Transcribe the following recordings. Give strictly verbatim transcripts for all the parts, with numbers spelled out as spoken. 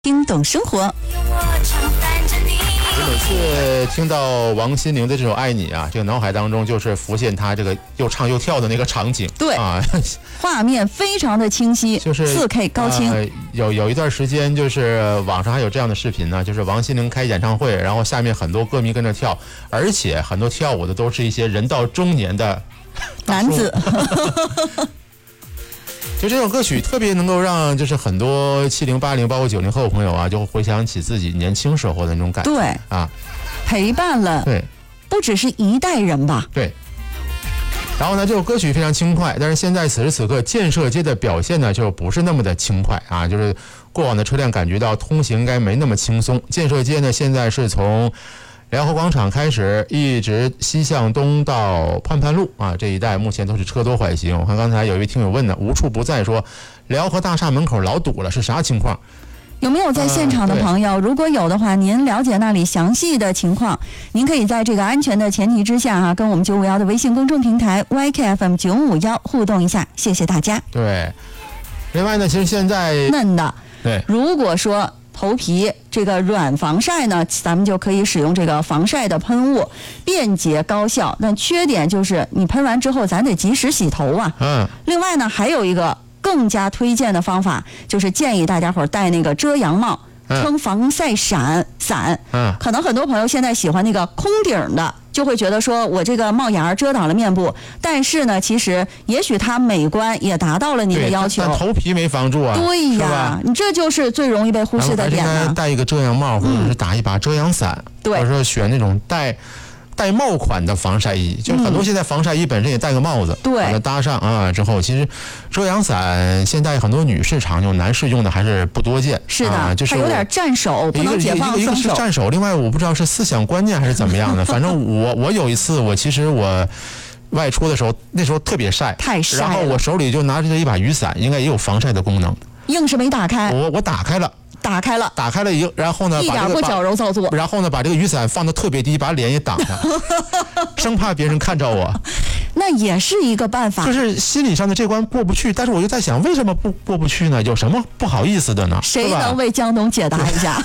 听懂生活。 每次听到王心凌的这首《爱你》啊，这个脑海当中就是浮现她这个又唱又跳的那个场景。 对啊，画面非常的清晰， 就是四 K 高清。 呃、有有一段时间，就是网上还有这样的视频呢，就是王心凌开演唱会，然后下面很多歌迷跟着跳，而且很多跳舞的都是一些人到中年的男子。 就这首歌曲特别能够让就是很多七零八零包括九零后朋友啊，就回想起自己年轻时候的那种感觉。 对啊， 陪伴了对， 不只是一代人吧。 对。然后呢，这首歌曲非常轻快，但是现在此时此刻建设街的表现呢，就不是那么的轻快啊，就是过往的车辆感觉到通行应该没那么轻松。建设街呢，现在是从辽河广场开始，一直西向东到盼盼路啊，这一带目前都是车多缓行。我看刚才有一位听友问呢，无处不在说辽河大厦门口老堵了，是啥情况？ 有没有在现场的朋友、呃、如果有的话，您了解那里详细的情况，您可以在这个安全的前提之下啊，跟我们九五一的微信公众平台 Y K F M 九五一互动一下，谢谢大家。 对，另外呢，其实现在嫩的， 对， 如果说头皮这个软防晒呢，咱们就可以使用这个防晒的喷雾，便捷高效。但缺点就是你喷完之后，咱得及时洗头啊。 嗯。 另外呢，还有一个更加推荐的方法，就是建议大家伙戴那个遮阳帽，撑防晒伞伞。嗯。可能很多朋友现在喜欢那个空顶的，就会觉得说我这个帽檐遮挡了面部，但是呢，其实也许它美观也达到了你的要求， 但头皮没防住啊。 对呀，你这就是最容易被忽视的点呢。 应该戴一个遮阳帽，或者是打一把遮阳伞，嗯、或者说选那种带带帽款的防晒衣，就很多现在防晒衣本身也戴个帽子， 对、嗯， 把它搭上啊之后，其实遮阳伞现在很多女士常用，男士用的还是不多见。 是的， 啊、就是它有点占手，不能解放一个是占手，另外我不知道是思想观念还是怎么样的，反正我我有一次我其实我外出的时候，那时候特别晒， 太晒了， 然后我手里就拿着一把雨伞，应该也有防晒的功能， 硬是没打开。 我我打开了。 打开了， 打开了以后，然后呢， 一点不矫揉造作， 然后呢，把这个雨伞放得特别低，把脸也挡上，生怕别人看着我。 那也是一个办法， 就是心理上的这关过不去，但是我就在想，为什么不过不去呢？有什么不好意思的呢？ 谁能为江东解答一下？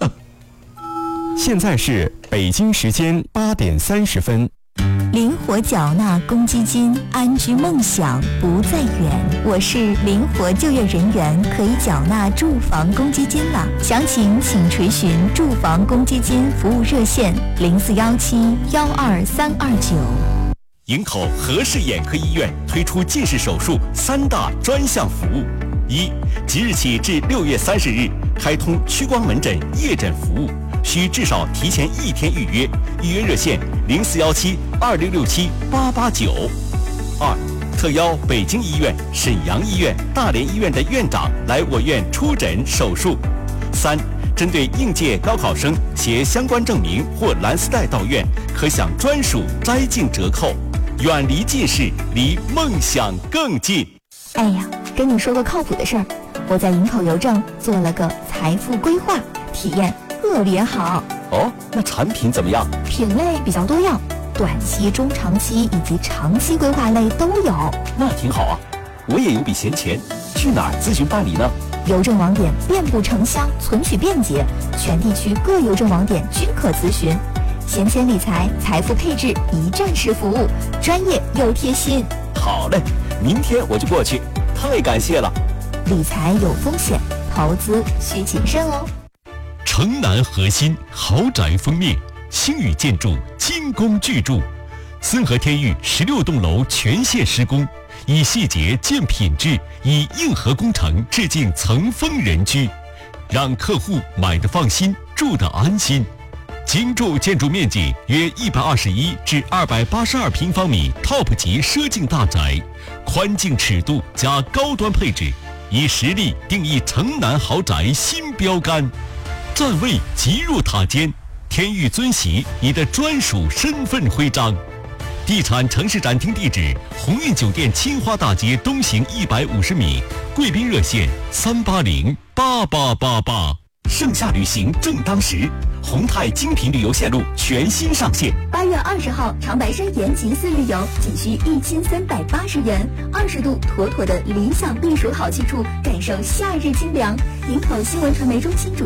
现在是北京时间八点三十分。 灵活缴纳公积金，安居梦想不再远。我是灵活就业人员，可以缴纳住房公积金了。详情请垂询住房公积金服务热线零四幺七幺二三二九。 营口和氏眼科医院推出近视手术三大专项服务：一，即日起至六月三十日开通屈光门诊夜诊服务。需至少提前一天预约，预约热线零四幺七二六六七八八九。二，特邀北京医院、沈阳医院、大连医院的院长来我院出诊手术。三，针对应届高考生携相关证明或蓝丝带到院，可享专属摘镜折扣。远离近视，离梦想更近。 哎呀，跟你说个靠谱的事儿，我在营口邮政做了个财富规划，体验特别好哦。那产品怎么样？ 品类比较多样，短期、中长期以及长期规划类都有。 那挺好啊，我也有笔闲钱，去哪儿咨询办理呢？ 邮政网点遍布城乡，存取便捷，全地区各邮政网点均可咨询。闲钱理财、财富配置一站式服务，专业又贴心。 好嘞，明天我就过去，太感谢了。 理财有风险，投资需谨慎哦。 城南核心豪宅封面，星宇建筑精工巨筑，森和天域十六栋楼全线施工，以细节见品质，以硬核工程致敬层峰人居，让客户买得放心，住得安心。精筑建筑面积约一百二十一至二百八十二平方米 ，top 级奢境大宅，宽净尺度加高端配置，以实力定义城南豪宅新标杆。站位极入塔尖，天域尊玺你的专属身份徽章。地产城市展厅地址：鸿运酒店青花大街东行一百五十米，贵宾热线三八零八八八八。 盛夏旅行正当时，宏泰精品旅游线路全新上线。 八月二十号，长白山延吉寺旅游仅需一千三百八十元，二十度妥妥的理想避暑好去处，感受夏日清凉。营口新闻传媒中心主